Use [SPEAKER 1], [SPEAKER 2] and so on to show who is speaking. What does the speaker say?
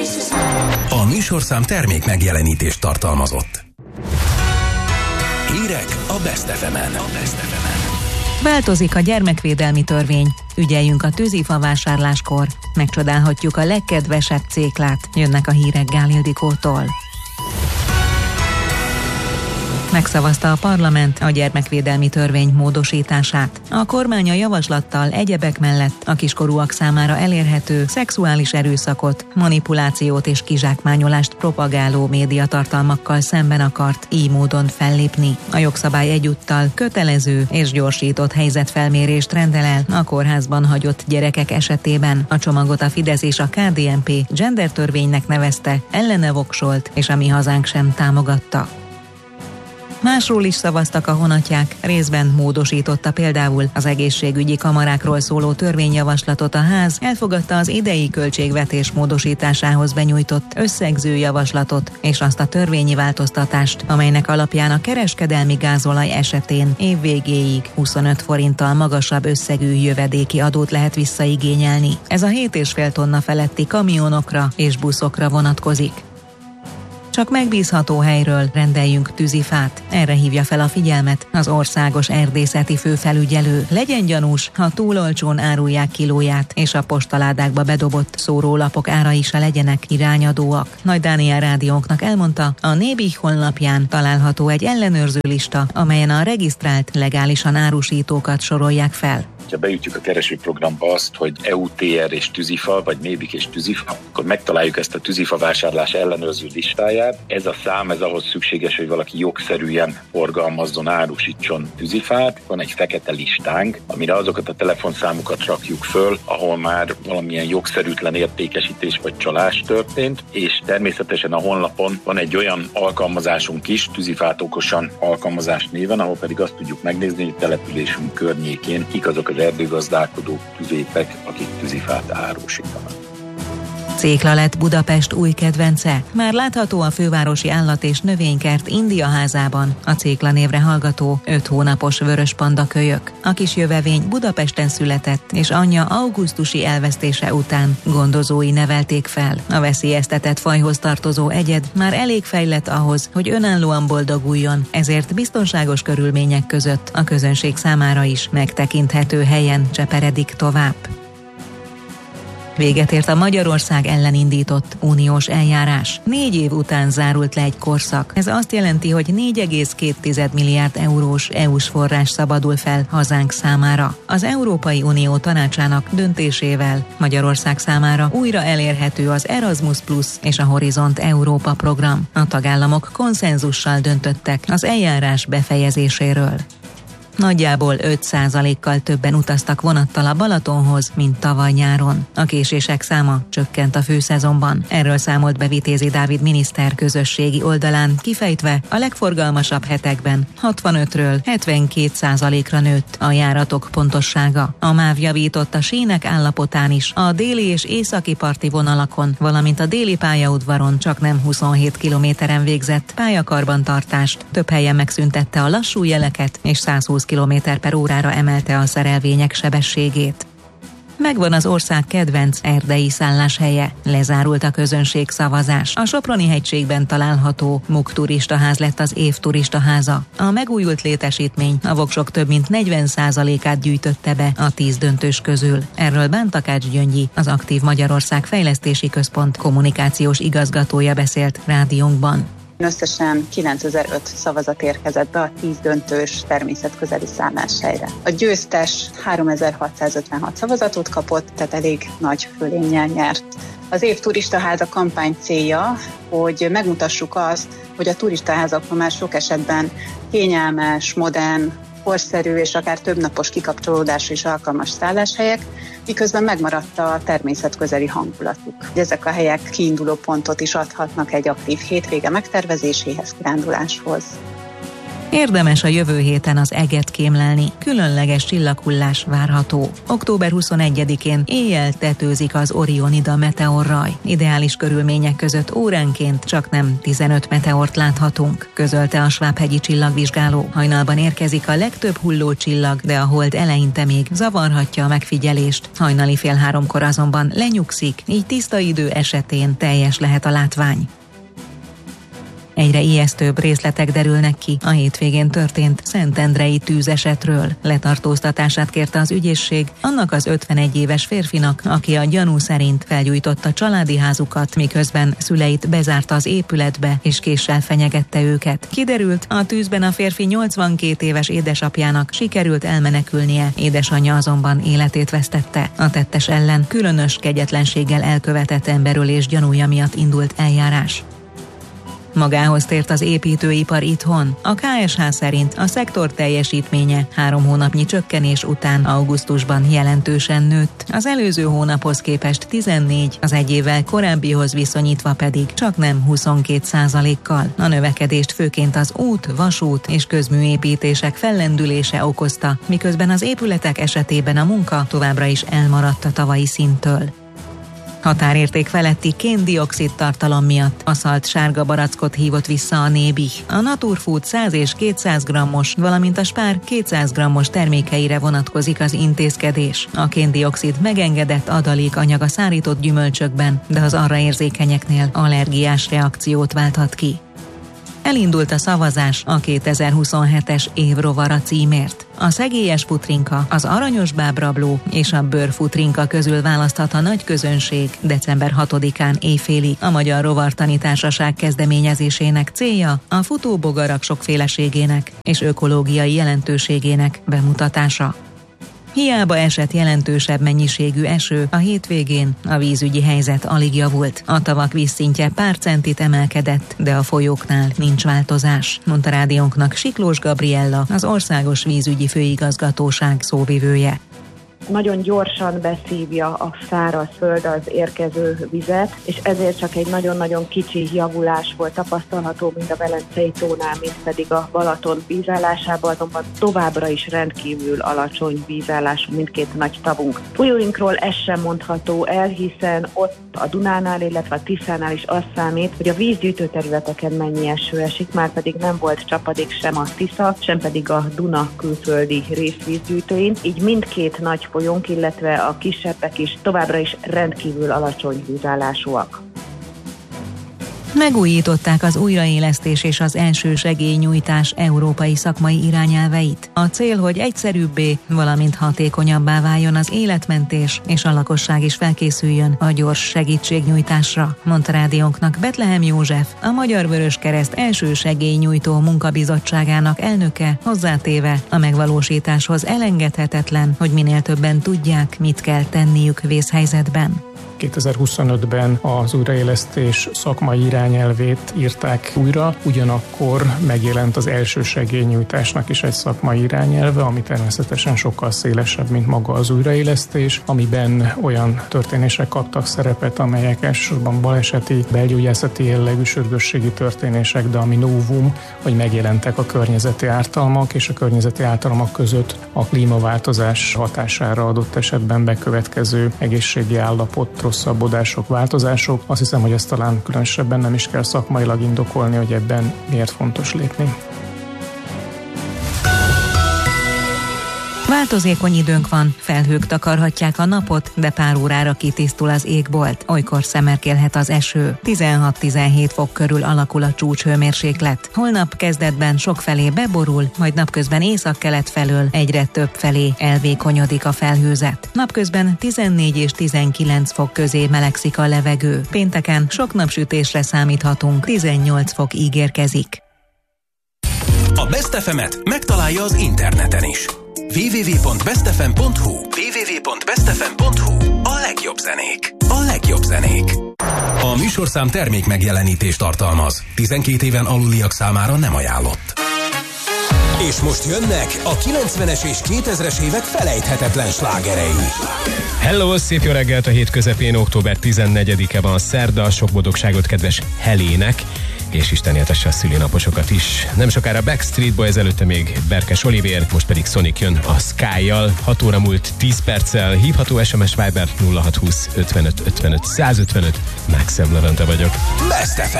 [SPEAKER 1] A műsorszám termék megjelenítést tartalmazott. Hírek a Best FM-en.
[SPEAKER 2] Változik a gyermekvédelmi törvény. Ügyeljünk a tűzifa vásárláskor. Megcsodálhatjuk a legkedvesebb céklát. Jönnek a hírek Gál Ildikótól. Megszavazta a parlament a gyermekvédelmi törvény módosítását. A kormány a javaslattal egyebek mellett a kiskorúak számára elérhető szexuális erőszakot, manipulációt és kizsákmányolást propagáló médiatartalmakkal szemben akart így módon fellépni. A jogszabály egyúttal kötelező és gyorsított helyzetfelmérést rendel el a kórházban hagyott gyerekek esetében. A csomagot a Fidesz és a KDNP gendertörvénynek nevezte, ellene voksolt, és a Mi Hazánk sem támogatta. Másról is szavaztak a honatják, részben módosította például az egészségügyi kamarákról szóló törvényjavaslatot a ház, elfogadta az idei költségvetés módosításához benyújtott összegző javaslatot és azt a törvényi változtatást, amelynek alapján a kereskedelmi gázolaj esetén év végéig 25 forinttal magasabb összegű jövedéki adót lehet visszaigényelni. Ez a 7,5 tonna feletti kamionokra és buszokra vonatkozik. Csak megbízható helyről rendeljünk tűzifát. Erre hívja fel a figyelmet az országos erdészeti főfelügyelő. Legyen gyanús, ha túl olcsón árulják kilóját, és a postaládákba bedobott szórólapok árai se legyenek irányadóak. Nagy Dániel rádiónknak elmondta, a Nébih honlapján található egy ellenőrző lista, amelyen a regisztrált legálisan árusítókat sorolják fel.
[SPEAKER 3] Ha beütjük a keresőprogramba azt, hogy EUTR és tűzifa, vagy Nébih és tűzifa, akkor megtaláljuk ezt a tűzifa vásárlás ellenőrző listáját. Ez a szám, ez ahhoz szükséges, hogy valaki jogszerűen forgalmazzon, árusítson tűzifát. Van egy fekete listánk, amire azokat a telefonszámokat rakjuk föl, ahol már valamilyen jogszerűtlen értékesítés vagy csalás történt, és természetesen a honlapon van egy olyan alkalmazásunk is, Tűzifát okosan alkalmazás néven, ahol pedig azt tudjuk megnézni, hogy településünk környékén kik azok az erdőgazdálkodók, tüzépek, akik tűzifát árusítanak.
[SPEAKER 2] Cékla lett Budapest új kedvence. Már látható a fővárosi állat- és növénykert India házában a Cékla névre hallgató 5 hónapos vörös panda kölyök. A kis jövevény Budapesten született, és anyja augusztusi elvesztése után gondozói nevelték fel. A veszélyeztetett fajhoz tartozó egyed már elég fejlett ahhoz, hogy önállóan boldoguljon, ezért biztonságos körülmények között a közönség számára is megtekinthető helyen cseperedik tovább. Véget ért a Magyarország ellen indított uniós eljárás. 4 év után zárult le egy korszak. Ez azt jelenti, hogy 4,2 milliárd eurós EU-s forrás szabadul fel hazánk számára. Az Európai Unió tanácsának döntésével Magyarország számára újra elérhető az Erasmus Plus és a Horizont Európa program. A tagállamok konszenzussal döntöttek az eljárás befejezéséről. Nagyjából 5%-kal többen utaztak vonattal a Balatonhoz, mint tavaly nyáron. A késések száma csökkent a főszezonban. Erről számolt be Vitézi Dávid miniszter közösségi oldalán, kifejtve a legforgalmasabb hetekben 65-ről 72%-ra nőtt a járatok pontossága. A MÁV javított a sínek állapotán is, a déli és északi parti vonalakon, valamint a déli pályaudvaron csaknem 27 kilométeren végzett pályakarbantartást, több helyen megszüntette a lassú jeleket, és 120 km/órára emelte a szerelvények sebességét. Megvan az ország kedvenc erdei szálláshelye. Lezárult a közönségszavazás. A Soproni-hegységben található MUK turistaház lett az év turistaháza. A megújult létesítmény a voksok több mint 40%-át gyűjtötte be a 10 döntős közül. Erről Bántakács Gyöngyi, az Aktív Magyarország Fejlesztési Központ kommunikációs igazgatója beszélt rádiónkban.
[SPEAKER 4] Összesen 9005 szavazat érkezett be a 10 döntős természetközeli szálláshelyre. A győztes 3656 szavazatot kapott, tehát elég nagy fölénnyel nyert. Az év turistaháza kampány célja, hogy megmutassuk azt, hogy a turistaházakban már sok esetben kényelmes, modern, korszerű és akár többnapos kikapcsolódásra is alkalmas szálláshelyek, miközben megmaradt a természetközeli hangulatuk. Ezek a helyek kiinduló pontot is adhatnak egy aktív hétvége megtervezéséhez, kiránduláshoz.
[SPEAKER 2] Érdemes a jövő héten az eget kémlelni, különleges csillaghullás várható. Október 21-én éjjel tetőzik az Orionida meteorraj. Ideális körülmények között óránként csaknem 15 meteort láthatunk, közölte a Svábhegyi csillagvizsgáló. Hajnalban érkezik a legtöbb hulló csillag, de a hold eleinte még zavarhatja a megfigyelést. Hajnali 2:30-kor azonban lenyugszik, így tiszta idő esetén teljes lehet a látvány. Egyre ijesztőbb részletek derülnek ki a hétvégén történt szentendrei tűzesetről. Letartóztatását kérte az ügyészség annak az 51 éves férfinak, aki a gyanú szerint felgyújtotta családi házukat, miközben szüleit bezárta az épületbe és késsel fenyegette őket. Kiderült, a tűzben a férfi 82 éves édesapjának sikerült elmenekülnie, édesanyja azonban életét vesztette. A tettes ellen különös kegyetlenséggel elkövetett emberölés gyanúja miatt indult eljárás. Magához tért az építőipar itthon. A KSH szerint a szektor teljesítménye 3 hónapnyi csökkenés után augusztusban jelentősen nőtt. Az előző hónaphoz képest 14, az egy évvel korábbihoz viszonyítva pedig csaknem 22%-kal. A növekedést főként az út, vasút és közműépítések fellendülése okozta, miközben az épületek esetében a munka továbbra is elmaradt a tavalyi szinttől. Határérték feletti kén-dioxid tartalom miatt aszalt sárga barackot hívott vissza a Nébi. A Naturfood 100 és 200 grammos, valamint a Spár 200 grammos termékeire vonatkozik az intézkedés. A kén-dioxid megengedett adalékanyag a szárított gyümölcsökben, de az arra érzékenyeknél allergiás reakciót válthat ki. Elindult a szavazás a 2027-es évrovara címért. A szegélyes futrinka, az aranyos bábrabló és a bőrfutrinka közül választhat a nagy közönség december 6-án éjfélig. A Magyar Rovartani Társaság kezdeményezésének célja a futóbogarak sokféleségének és ökológiai jelentőségének bemutatása. Hiába esett jelentősebb mennyiségű eső, a hétvégén a vízügyi helyzet alig javult. A tavak vízszintje pár centit emelkedett, de a folyóknál nincs változás, mondta rádiónknak Siklós Gabriella, az Országos Vízügyi Főigazgatóság szóvivője.
[SPEAKER 5] Nagyon gyorsan beszívja a szárazföld az érkező vizet, és ezért csak egy nagyon-nagyon kicsi javulás volt tapasztalható, mind a Velencei tónál, mind pedig a Balaton vízállásában, azonban továbbra is rendkívül alacsony vízállású mindkét nagy tavunk. Folyóinkról ez sem mondható el, hiszen ott a Dunánál, illetve a Tiszánál is az számít, hogy a vízgyűjtő területeken mennyi eső esik, már pedig nem volt csapadék sem a Tisza, sem pedig a Duna külföldi részvízgyűjtőin, így mindkét nagy folyónk, illetve a kisebbek is továbbra is rendkívül alacsony vízállásúak.
[SPEAKER 2] Megújították az újraélesztés és az elsősegélynyújtás európai szakmai irányelveit. A cél, hogy egyszerűbbé, valamint hatékonyabbá váljon az életmentés, és a lakosság is felkészüljön a gyors segítségnyújtásra, mondta rádiónknak Betlehem József, a Magyar Vöröskereszt elsősegélynyújtó munkabizottságának elnöke, hozzátéve, a megvalósításhoz elengedhetetlen, hogy minél többen tudják, mit kell tenniük vészhelyzetben.
[SPEAKER 6] 2025-ben az újraélesztés szakmai irányelvét írták újra, ugyanakkor megjelent az elsősegélynyújtásnak is egy szakmai irányelve, ami természetesen sokkal szélesebb, mint maga az újraélesztés, amiben olyan történések kaptak szerepet, amelyek elsősorban baleseti, belgyógyászati jellegű sürgősségi történések, de ami novum, hogy megjelentek a környezeti ártalmak, és a környezeti ártalmak között a klímaváltozás hatására adott esetben bekövetkező egészségi állapot, rosszabbodások, változások. Azt hiszem, hogy ezt talán különösebben nem is kell szakmailag indokolni, hogy ebben miért fontos lépni.
[SPEAKER 2] Változékony időnk van, felhők takarhatják a napot, de pár órára kitisztul az égbolt, olykor szemerkélhet az eső. 16-17 fok körül alakul a csúcshőmérséklet. Holnap kezdetben sokfelé beborul, majd napközben északkelet felől egyre több felé elvékonyodik a felhőzet. Napközben 14 és 19 fok közé melegszik a levegő. Pénteken sok napsütésre számíthatunk, 18 fok ígérkezik.
[SPEAKER 1] A Best FM-et megtalálja az interneten is. www.bestfm.hu www.bestfm.hu A legjobb zenék. A legjobb zenék. A műsorszám termék megjelenítést tartalmaz. 12 éven aluliak számára nem ajánlott. És most jönnek a 90-es és 2000-es évek felejthetetlen slágerei.
[SPEAKER 7] Hello, szép jó reggelt a hét közepén, október 14-e van szerda, sok boldogságot kedves Helének. és Isten éltesse a szülinaposokat is. Nem sokára Backstreet Boys, előtte még Berkes Olivér, most pedig Sonic jön a Sky-jal. 6 óra múlt 10 perccel, hívható SMS Viber 0620 55 55 155. Maxim Levente vagyok.
[SPEAKER 1] Best FM.